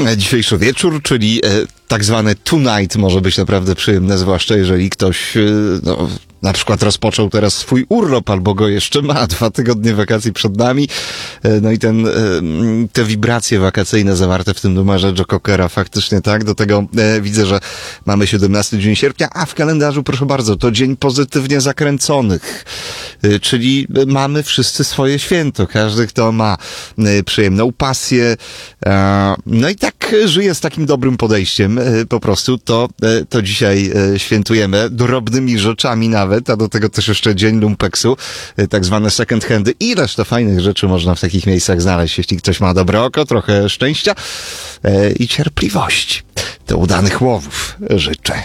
Dzisiejszy wieczór, czyli tak zwane tonight może być naprawdę przyjemne, zwłaszcza jeżeli ktoś na przykład rozpoczął teraz swój urlop albo go jeszcze ma. 2 tygodnie wakacji przed nami. No i te wibracje wakacyjne zawarte w tym numerze Joe Cockera faktycznie tak. Do tego widzę, że mamy 17 dzień sierpnia, a w kalendarzu, proszę bardzo, to dzień pozytywnie zakręconych. Czyli mamy wszyscy swoje święto. Każdy, kto ma przyjemną pasję. No i tak żyje z takim dobrym podejściem. Po prostu to dzisiaj świętujemy drobnymi rzeczami nawet, a do tego też jeszcze dzień lumpeksu, tak zwane second handy i reszta fajnych rzeczy można w takich miejscach znaleźć, jeśli ktoś ma dobre oko, trochę szczęścia i cierpliwości. Do udanych łowów życzę.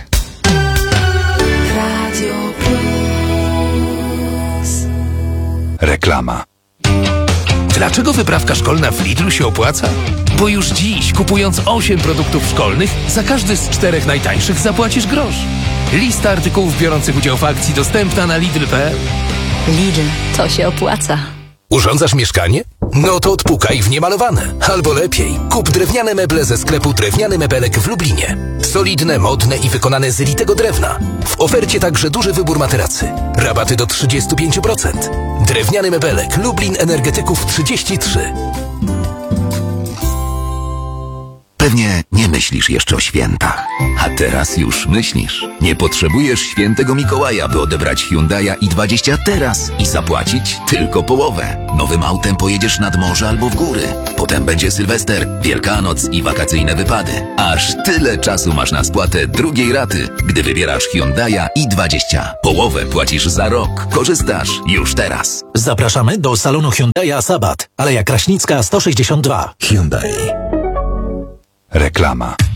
Radio Plus. Reklama. Dlaczego wyprawka szkolna w Lidlu się opłaca? Bo już dziś, kupując 8 produktów szkolnych, za każdy z 4 najtańszych zapłacisz grosz. Lista artykułów biorących udział w akcji dostępna na Lidl.pl. Lidl, to się opłaca. Urządzasz mieszkanie? No to odpukaj w niemalowane. Albo lepiej, kup drewniane meble ze sklepu Drewniany Mebelek w Lublinie. Solidne, modne i wykonane z litego drewna. W ofercie także duży wybór materacy. Rabaty do 35%. Drewniany Mebelek, Lublin Energetyków 33. Pewnie nie myślisz jeszcze o świętach. A teraz już myślisz. Nie potrzebujesz świętego Mikołaja, by odebrać Hyundai'a i20 teraz i zapłacić tylko połowę. Nowym autem pojedziesz nad morze albo w góry. Potem będzie Sylwester, Wielkanoc i wakacyjne wypady. Aż tyle czasu masz na spłatę drugiej raty, gdy wybierasz Hyundai'a i20. Połowę płacisz za rok. Korzystasz już teraz. Zapraszamy do salonu Hyundai'a Sabat, Aleja Kraśnicka 162. Hyundai. Reklama.